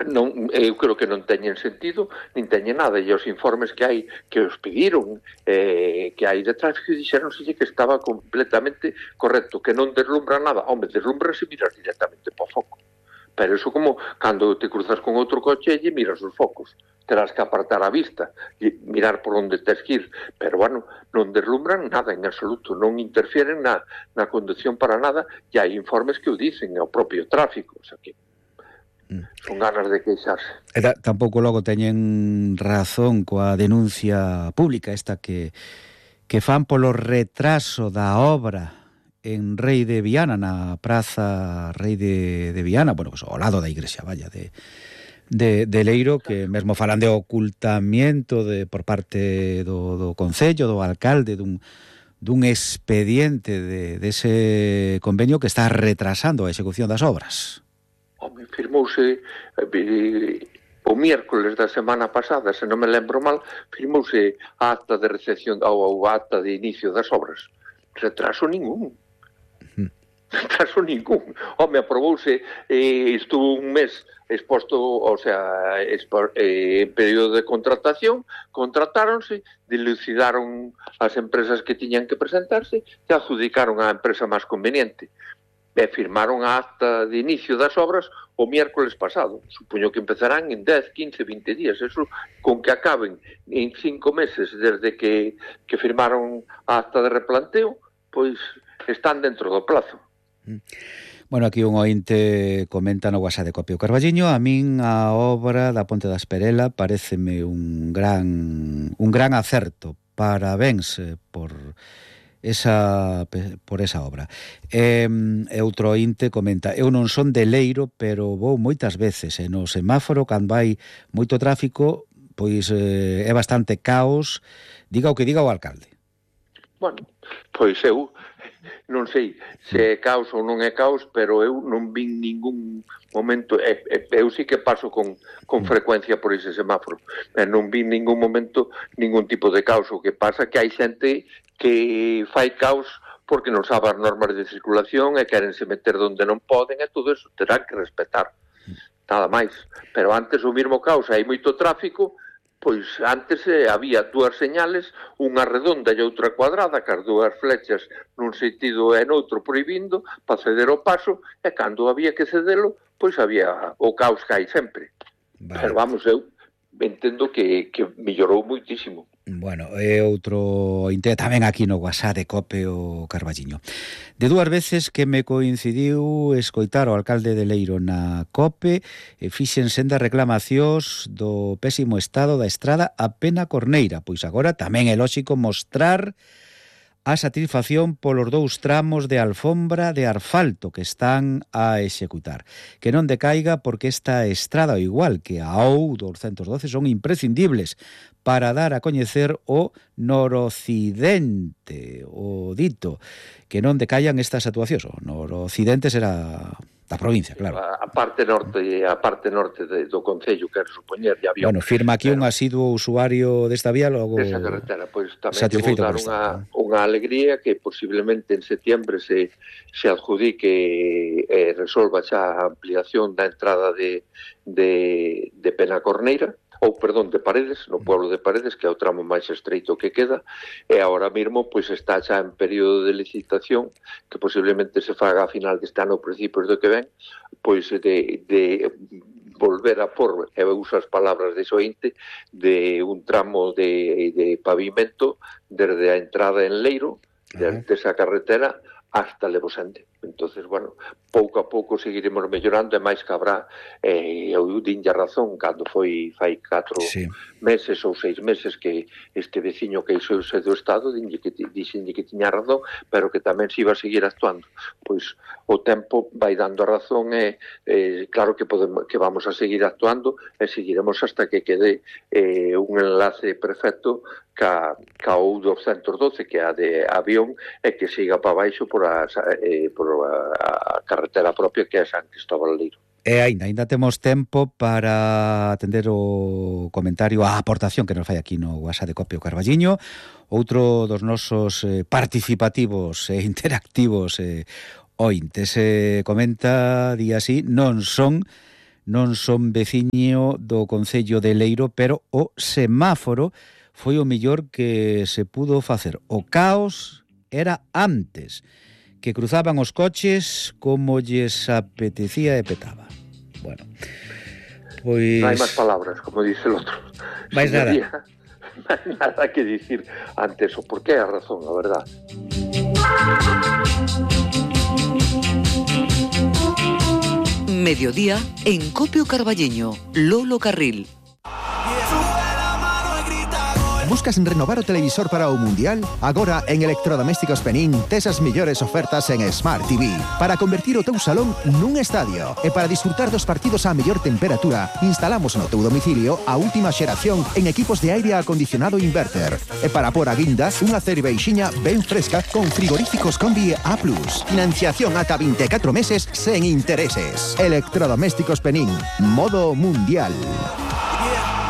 Eu creo que non teñen sentido, nin teñen nada, e os informes que hai, que os pediron, que hai de tráfico, dixéronselle que estaba completamente correcto, que non deslumbra nada. Home, deslumbra se miras directamente para o foco. Pero eso como cando te cruzas con outro coche e miras os focos, terás que apartar a vista e mirar por onde tes que ir, pero bueno, non deslumbran nada en absoluto, non interfieren na conducción para nada, e hai informes que o dicen, o propio tráfico, o sea que son ganas de queixarse. Tampouco logo teñen razón coa denuncia pública esta que fan polo retraso da obra en Rei de Viana, na praza Rei de Viana, bueno, pues, ao lado da igrexa, vaya, de Leiro, que mesmo falan de ocultamiento por parte do Concello, do alcalde, dun expediente dese convenio que está retrasando a execución das obras. Home, firmouse o miércoles da semana pasada, se non me lembro mal, firmouse a acta de recepción ou a acta de inicio das obras. Retraso ningún. Retraso ningún. Home, aprobouse, estuvo un mes exposto, o sea, en período de contratación, contratáronse, dilucidaron as empresas que tiñan que presentarse e adjudicaron á empresa máis conveniente. E firmaron a acta de inicio das obras o miércoles pasado. Supoño que empezarán en 10, 15, 20 días. Eso, con que acaben en 5 meses desde que firmaron a acta de replanteo, pois están dentro do plazo. Bueno, aquí un ointe comenta no WhatsApp de Copio Carballiño: a min a obra da Ponte da Esperela paréceme un gran acerto. Parabéns por esa obra. E outro ointe comenta: eu non son de Leiro, pero vou moitas veces, e no semáforo, cando hai moito tráfico, pois é bastante caos, diga o que diga o alcalde. Bueno, pois eu non sei se é caos ou non é caos, pero eu non vi ningún momento, eu sí que paso con frecuencia por ese semáforo, e non vi ningún momento ningún tipo de caos. O que pasa que hai xente que fai caos porque non sabe as normas de circulación e querense meter onde non poden, e todo eso terán que respetar, nada máis. Pero antes o mismo caos, hai moito tráfico, pois antes había dúas señales, unha redonda e outra cuadrada, que as dúas flechas nun sentido e noutro prohibindo para ceder o paso, e cando había que cedelo, pois había o caos que hai sempre. Vale. Pero vamos, eu entendo que mellorou moitísimo. Bueno, é outro tamén aquí no WhatsApp de Cope o Carballiño. De dúas veces que me coincidiu escoitar o alcalde de Leiro na Cope, fixen sendas reclamacións do pésimo estado da estrada a Pena Corneira, pois agora tamén é lóxico mostrar a satisfacción polos 2 tramos de alfombra de asfalto que están a executar. Que non decaiga, porque esta estrada, ao igual que a OU 212, son imprescindibles para dar a coñecer o noroccidente, o dito, que non decaian estas actuacións. O noroccidente será da provincia, claro. A parte norte do concello, quero supoñer, de Avión. Bueno, firma aquí un asiduo usuario desta vía, logo desa carretera, pois tamén lle vou dar unha alegría que posiblemente en setiembre se adjudique e resolva xa a ampliación da entrada de Pena Corneira, ou, perdón, de Paredes, no pueblo de Paredes, que é o tramo máis estreito que queda, e agora mesmo pois está xa en período de licitación, que posiblemente se faga a final deste ano, principios do que ven, pois de volver a por, e uso as palabras de Sointe, de un tramo de pavimento desde a entrada en Leiro, desde esa carretera, hasta Levosende. Entonces, bueno, pouco a pouco seguiremos mellorando, e máis que habrá, eu dinlle a razón, cando fai 4 meses ou 6 meses que este veciño queixouse do Estado, dixenlle que tiña razón, pero que tamén se iba a seguir actuando. Pois o tempo vai dando a razón, e claro que vamos a seguir actuando, e seguiremos hasta que quede un enlace perfecto ca OU 212, que é a de Avión, e que siga para baixo por a carretera propia, que é San Cristóbal Leiro. E ainda temos tempo para atender o comentario, a aportación que nos fai aquí no WhatsApp de Copio Carballiño, outro dos nosos participativos e interactivos ointes. Comenta, di así: non son non son veciño do concello de Leiro, pero o semáforo foi o mellor que se pudo facer. O caos era antes, que cruzaban os coches como lles apetecía e petaba. Bueno, pois... Non hai máis palabras, como dice el outro. Mais nada. Non hai nada que dicir antes, o por qué a razón, a verdad. Mediodía en Copio Carballeño, Lolo Carril. Buscas renovar o televisor para o Mundial? Agora en Electrodomésticos Penín tes as mellores ofertas en Smart TV para convertir o teu salón nun estadio e para disfrutar dos partidos á mellor temperatura. Instalamos no teu domicilio a última xeración en equipos de aire acondicionado inverter e para por a guinda unha cerveixiña ben fresca con frigoríficos Combi A+. Financiación ata 24 meses sen intereses. Electrodomésticos Penín, modo Mundial.